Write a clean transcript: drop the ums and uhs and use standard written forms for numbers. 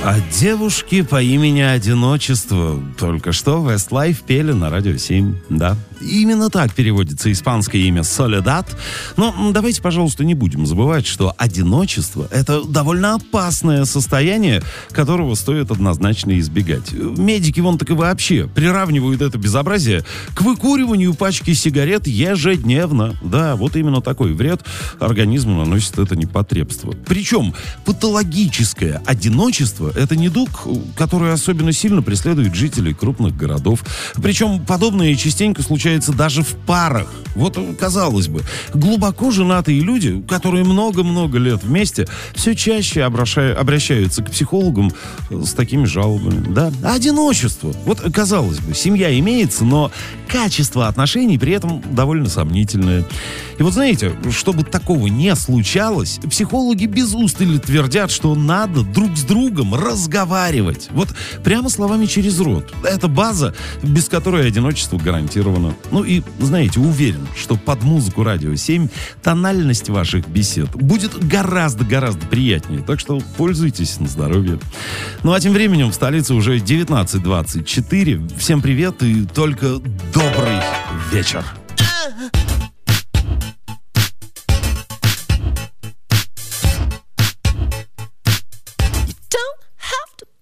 О девушке по имени Одиночество только что Westlife пели на Радио 7, да. Именно так переводится испанское имя Soledad. Но давайте, пожалуйста, не будем забывать, что одиночество — это довольно опасное состояние, которого стоит однозначно избегать. Медики вон так и вообще приравнивают это безобразие к выкуриванию пачки сигарет ежедневно. Да, вот именно такой вред организму наносит это непотребство. Причем патологическое одиночество — это недуг, который особенно сильно преследует жителей крупных городов. Причем подобное частенько случается даже в парах. Вот, казалось бы, глубоко женатые люди, которые много-много лет вместе, все чаще обращаются к психологам с такими жалобами. Да, одиночество. Вот, казалось бы, семья имеется, но качество отношений при этом довольно сомнительное. И вот знаете, чтобы такого не случалось, психологи без устали твердят, что надо друг с другом разговаривать. Вот прямо словами через рот. Это база, без которой одиночество гарантировано. Ну и, знаете, уверен, что под музыку Радио 7 тональность ваших бесед будет гораздо-гораздо приятнее. Так что пользуйтесь на здоровье. Ну а тем временем в столице уже 19:24. Всем привет и только добрый вечер.